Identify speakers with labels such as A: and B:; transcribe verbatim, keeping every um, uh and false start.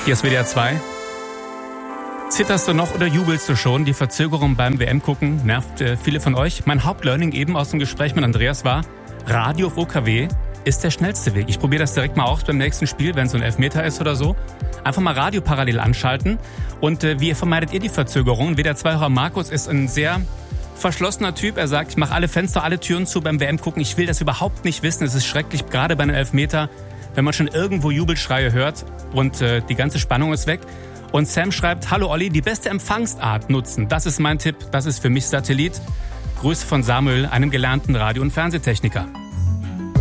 A: Hier ist W D R zwei. Zitterst du noch oder jubelst du schon? Die Verzögerung beim W M-Gucken nervt äh, viele von euch. Mein Hauptlearning eben aus dem Gespräch mit Andreas war, Radio auf O K W ist der schnellste Weg. Ich probiere das direkt mal aus beim nächsten Spiel, wenn es so ein Elfmeter ist oder so. Einfach mal Radio parallel anschalten. Und äh, wie vermeidet ihr die Verzögerung? W D R zwei-Hörer Markus ist ein sehr verschlossener Typ. Er sagt, ich mache alle Fenster, alle Türen zu beim W M-Gucken. Ich will das überhaupt nicht wissen. Es ist schrecklich, gerade bei einem Elfmeter, wenn man schon irgendwo Jubelschreie hört und äh, die ganze Spannung ist weg. Und Sam schreibt, hallo Olli, die beste Empfangsart nutzen. Das ist mein Tipp, das ist für mich Satellit. Grüße von Samuel, einem gelernten Radio- und Fernsehtechniker.